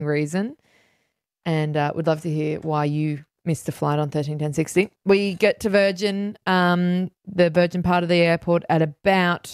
reason. And would love to hear why you missed the flight on 13:10:60. We get to Virgin, the Virgin part of the airport, at about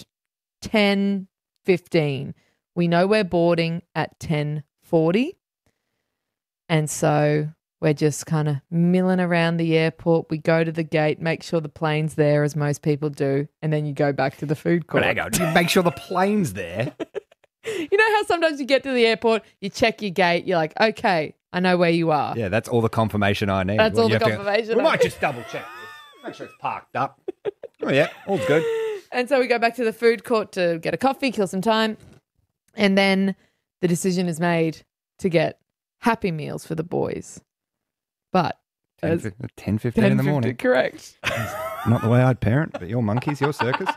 10:15. We know we're boarding at 10:40. And so we're just kind of milling around the airport. We go to the gate, make sure the plane's there, as most people do, and then you go back to the food court. But hang on, you make sure the plane's there. You know how sometimes you get to the airport, you check your gate, you're like, okay, I know where you are. Yeah, that's all the confirmation I need. That's all You the have to confirmation we I might need. just double check this. Make sure it's parked up. Oh, yeah, all's good. And so we go back to the food court to get a coffee, kill some time. And then the decision is made to get Happy Meals for the boys. But 10:15 in the morning. Correct. Not the way I'd parent, but your monkeys, your circus.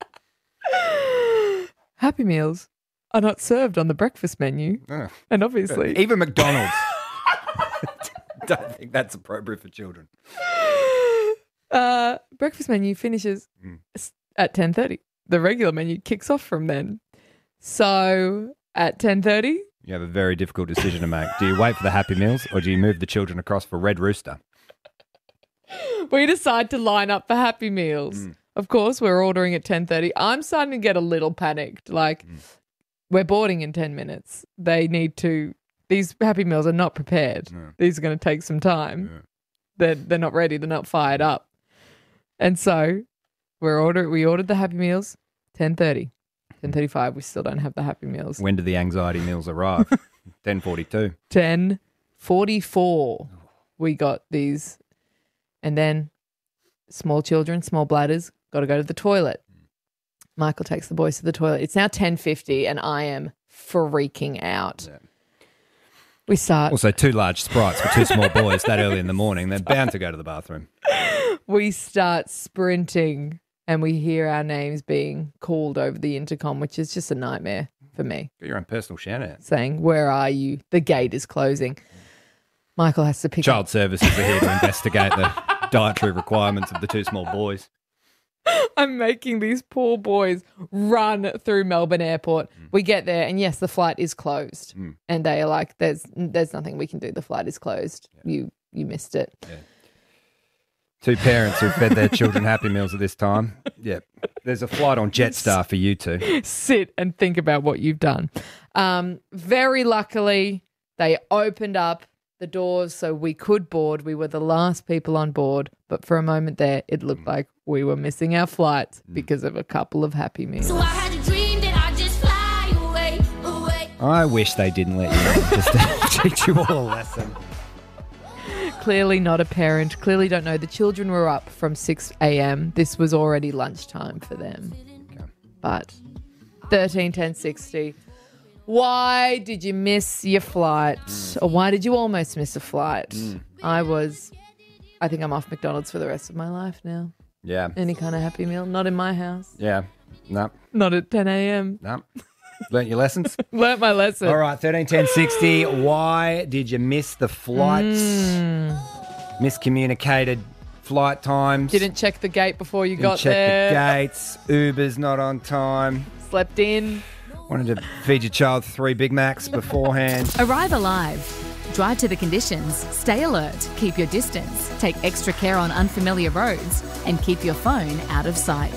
Happy Meals are not served on the breakfast menu. Oh. And obviously... Even McDonald's. Don't think that's appropriate for children. Breakfast menu finishes at 10:30. The regular menu kicks off from then. So at 10:30... You have a very difficult decision to make. Do you wait for the Happy Meals or do you move the children across for Red Rooster? We decide to line up for Happy Meals. Of course, we're ordering at 10:30. I'm starting to get a little panicked. Like, we're boarding in 10 minutes. They need to... These Happy Meals are not prepared. No. These are going to take some time. Yeah. They're not ready. They're not fired up. And so we ordered the Happy Meals, 10:30. 10:35, we still don't have the Happy Meals. When do the anxiety meals arrive? 10:42. 10:44, we got these. And then small children, small bladders, got to go to the toilet. Michael takes the boys to the toilet. It's now 10:50 and I am freaking out. Yeah. We start. Also, 2 large Sprites for 2 small boys that early in the morning. They're bound to go to the bathroom. We start sprinting and we hear our names being called over the intercom, which is just a nightmare for me. Got your own personal shout-out. Saying, where are you? The gate is closing. Michael has to pick Child up. services are here to investigate the dietary requirements of the 2 small boys. I'm making these poor boys run through Melbourne Airport. We get there and yes, the flight is closed. And they are like, there's nothing we can do. The flight is closed. Yeah. You missed it. Yeah. 2 parents who fed their children Happy Meals at this time. Yep. There's a flight on Jetstar for you 2. Sit and think about what you've done. Very luckily, they opened up the doors so we could board. We were the last people on board, but for a moment there, it looked like we were missing our flights because of a couple of Happy Meals. So I had a dream that I just fly away, away. I wish they didn't let you in, just to teach you all a lesson. Clearly not a parent, clearly don't know. The children were up from 6 a.m. This was already lunchtime for them. Okay. But 13:10:60. Why did you miss your flight? Or why did you almost miss a flight? I think I'm off McDonald's for the rest of my life now. Yeah. Any kind of Happy Meal. Not in my house. Yeah. No. Not at 10 a.m. No. Learnt your lessons? Learnt my lesson. All right, 13:10:60. Why did you miss the flights? Miscommunicated flight times. Didn't check the gate before you got check there. the gates. Uber's not on time. Slept in. Wanted to feed your child 3 Big Macs beforehand. Arrive alive. Drive to the conditions. Stay alert. Keep your distance. Take extra care on unfamiliar roads. And keep your phone out of sight.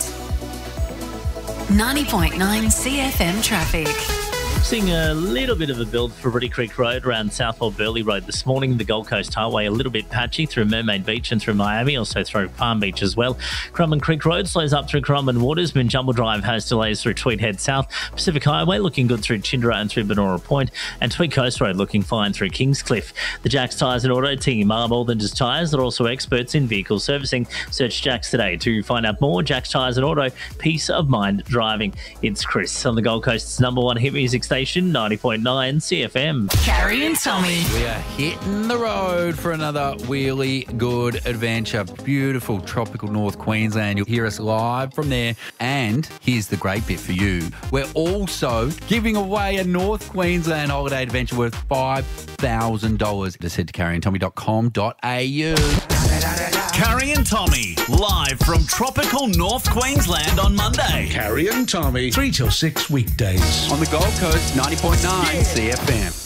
90.9 CFM traffic. Seeing a little bit of a build for Reddy Creek Road around Southport Burleigh Road this morning. The Gold Coast Highway a little bit patchy through Mermaid Beach and through Miami, also through Palm Beach as well. Currumbin Creek Road slows up through Currumbin Waters. Minjumble Drive has delays through Tweed Head South. Pacific Highway looking good through Chindera and through Benora Point. And Tweed Coast Road looking fine through Kingscliff. The Jacks Tyres and Auto team are more than just tyres. They're also experts in vehicle servicing. Search Jacks today to find out more. Jacks Tyres and Auto, peace of mind driving. It's Chris on the Gold Coast's #1 hit music station, 90.9 CFM. Carrie and Tommy. We are hitting the road for another really good adventure. Beautiful tropical North Queensland. You'll hear us live from there. And here's the great bit for you. We're also giving away a North Queensland holiday adventure worth $5,000. Just head to carrieandtommy.com.au. Carrie and Tommy, live from tropical North Queensland on Monday. Carrie and Tommy, 3 till 6 weekdays. On the Gold Coast, 90.9 CFM.